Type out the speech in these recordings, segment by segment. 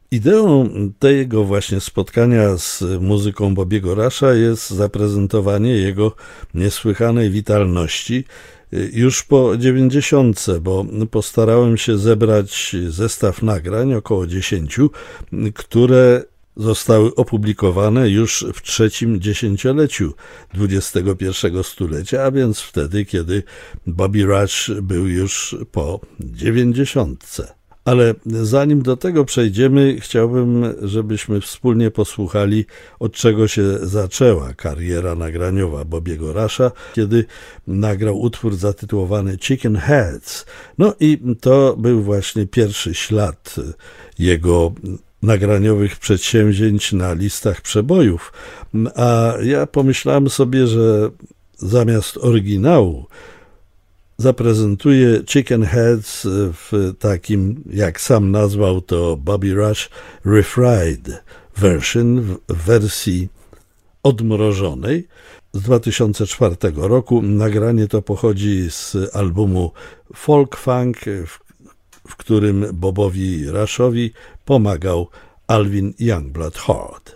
Ideą tego właśnie spotkania z muzyką Bobbiego Rusha jest zaprezentowanie jego niesłychanej witalności już po 90, bo postarałem się zebrać zestaw nagrań, około 10, które zostały opublikowane już w trzecim dziesięcioleciu XXI stulecia, a więc wtedy, kiedy Bobby Rush był już po 90. Ale zanim do tego przejdziemy, chciałbym, żebyśmy wspólnie posłuchali, od czego się zaczęła kariera nagraniowa Bobbiego Rusha, kiedy nagrał utwór zatytułowany Chicken Heads. No i to był właśnie pierwszy ślad jego nagraniowych przedsięwzięć na listach przebojów. A ja pomyślałem sobie, że zamiast oryginału zaprezentuje Chicken Heads w takim, jak sam nazwał to Bobby Rush, refried version, w wersji odmrożonej z 2004 roku. Nagranie to pochodzi z albumu Folk Funk, w którym Bobowi Rushowi pomagał Alvin Youngblood Hart.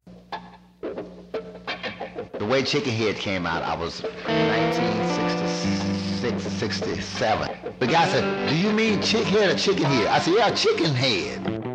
The way Chicken Head came out, I was 1966 or 67. The guy said, "Do you mean chick head or chicken head?" I said, "Yeah, chicken head."